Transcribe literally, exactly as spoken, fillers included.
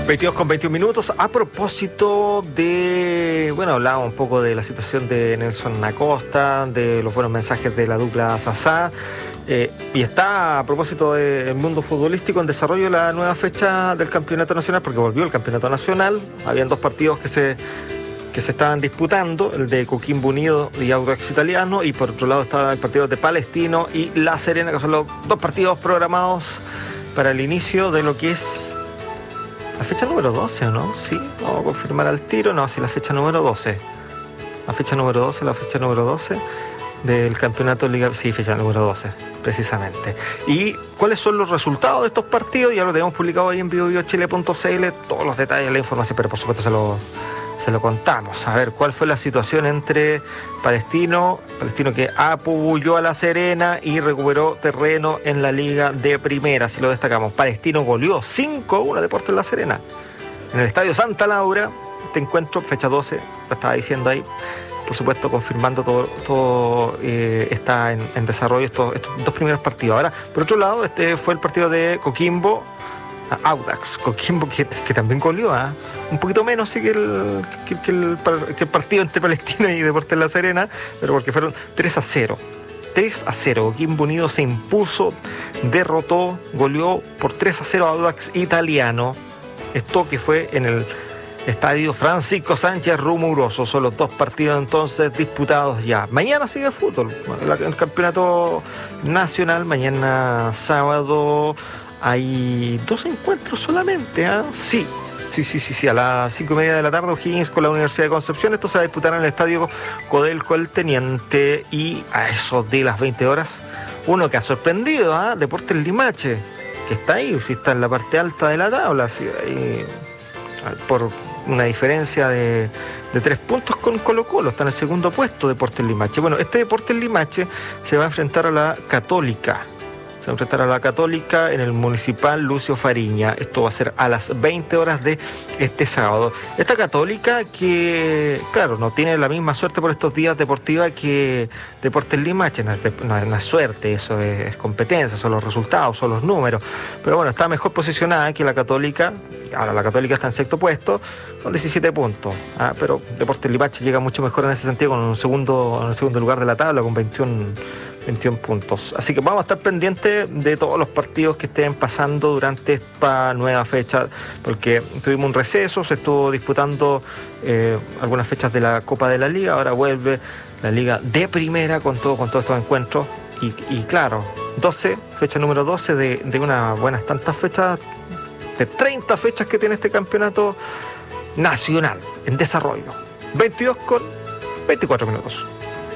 veintidós con veintiún minutos. A propósito de, bueno, hablábamos un poco de la situación de Nelson Acosta, de los buenos mensajes de la dupla Sasá, eh, y está a propósito del mundo futbolístico en desarrollo la nueva fecha del campeonato nacional, porque volvió el campeonato nacional. Habían dos partidos que se que se estaban disputando, el de Coquimbo Unido y Audax Italiano, y por otro lado estaba el partido de Palestino y La Serena, que son los dos partidos programados para el inicio de lo que es la fecha número doce, ¿o no? Sí, vamos a confirmar al tiro. No, sí, la fecha número doce. La fecha número doce, la fecha número doce del campeonato Liga. Sí, fecha número doce, precisamente. ¿Y cuáles son los resultados de estos partidos? Ya lo tenemos publicado ahí en bio bio chile punto c l, todos los detalles, la información, pero por supuesto se lo, se lo contamos. A ver, ¿cuál fue la situación entre Palestino, Palestino que apubulló a La Serena y recuperó terreno en la Liga de Primera? Así lo destacamos. Palestino goleó cinco a uno a Deportes La Serena en el Estadio Santa Laura. Este encuentro, fecha doce, lo estaba diciendo ahí. Por supuesto, confirmando todo, todo eh, está en, en desarrollo estos, estos dos primeros partidos. Ahora, por otro lado, este fue el partido de Coquimbo Audax. Coquimbo que, que también goleó, ¿eh? Un poquito menos sí que el, que, que, el, que el partido entre Palestina y Deportes La Serena, pero porque fueron tres a cero. tres a cero. Coquimbo Unido se impuso, derrotó, goleó por tres a cero a Audax Italiano. Esto que fue en el Estadio Francisco Sánchez Rumoroso. Son los dos partidos entonces disputados ya. Mañana sigue el fútbol, el campeonato nacional. Mañana sábado hay dos encuentros solamente, ¿eh? Sí. Sí, sí, sí, sí, a las cinco y media de la tarde, O'Higgins con la Universidad de Concepción. Esto se va a disputar en el estadio Codelco El Teniente. Y a eso de las veinte horas, uno que ha sorprendido, ¿eh? Deportes Limache, que está ahí, sí, está en la parte alta de la tabla, sí, ahí, por una diferencia de, de tres puntos con Colo Colo, está en el segundo puesto Deportes Limache. Bueno, este Deportes Limache se va a enfrentar a la Católica. Se va a enfrentar a la Católica en el Municipal Lucio Fariña. Esto va a ser a las veinte horas de este sábado. Esta Católica que, claro, no tiene la misma suerte por estos días deportiva que Deportes Limache. No es, no, no es suerte, eso es, es competencia, son los resultados, son los números. Pero bueno, está mejor posicionada que la Católica. Ahora la Católica está en sexto puesto, con diecisiete puntos. ¿Ah? Pero Deportes Limache llega mucho mejor en ese sentido, con un segundo, en el segundo lugar de la tabla, con veintiún puntos. Así que vamos a estar pendientes de todos los partidos que estén pasando durante esta nueva fecha, porque tuvimos un receso, se estuvo disputando eh, algunas fechas de la Copa de la Liga, ahora vuelve la Liga de Primera con todo, con todos estos encuentros. Y, y claro, doce, fecha número doce de, de unas buenas tantas fechas, de treinta fechas que tiene este campeonato nacional en desarrollo. veintidós con veinticuatro minutos.